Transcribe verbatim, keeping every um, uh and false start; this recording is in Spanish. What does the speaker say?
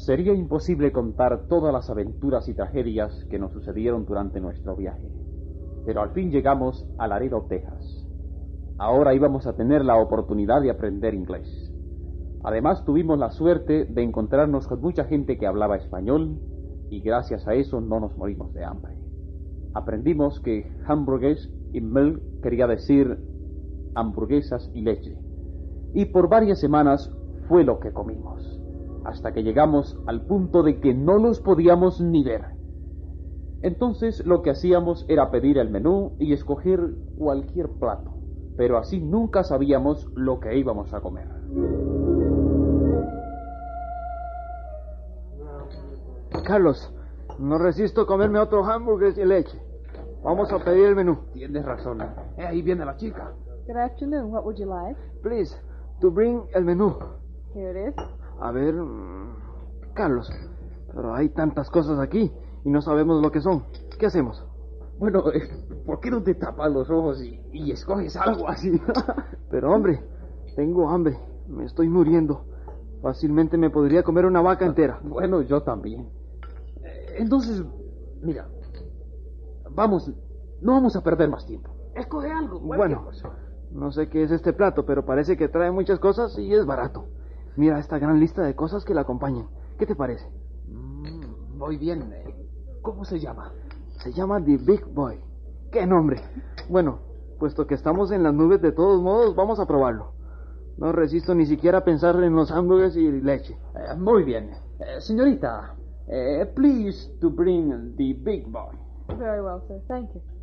Sería imposible contar todas las aventuras y tragedias que nos sucedieron durante nuestro viaje, pero al fin llegamos a Laredo, Texas. Ahora íbamos a tener la oportunidad de aprender inglés. Además, tuvimos la suerte de encontrarnos con mucha gente que hablaba español y gracias a eso no nos morimos de hambre. Aprendimos que hamburgues y milk quería decir hamburguesas y leche. Y por varias semanas fue lo que comimos, hasta que llegamos al punto de que no los podíamos ni ver. Entonces lo que hacíamos era pedir el menú y escoger cualquier plato, pero así nunca sabíamos lo que íbamos a comer. Carlos, no resisto comerme otro hamburgues y leche. Vamos a pedir el menú. Tienes razón. Eh, ahí viene la chica. Good afternoon. What would you like? Please, to bring el menú. Here it is. A ver, Carlos, pero hay tantas cosas aquí y no sabemos lo que son. ¿Qué hacemos? Bueno, eh, ¿por qué no te tapas los ojos y, y escoges algo así? Pero hombre, tengo hambre, me estoy muriendo. Fácilmente me podría comer una vaca entera. Bueno, yo también. Entonces, mira, vamos, no vamos a perder más tiempo. Escoge algo. Bueno, cosa. No sé qué es este plato, pero parece que trae muchas cosas y es barato. Mira esta gran lista de cosas que la acompañan. ¿Qué te parece? Mm, muy bien. ¿Cómo se llama? Se llama The Big Boy. ¡Qué nombre! Bueno, puesto que estamos en las nubes, de todos modos, vamos a probarlo. No resisto ni siquiera a pensar en los hamburgues y leche. Eh, muy bien. Eh, señorita, eh, please to bring the Big Boy. Very well, sir. Thank you.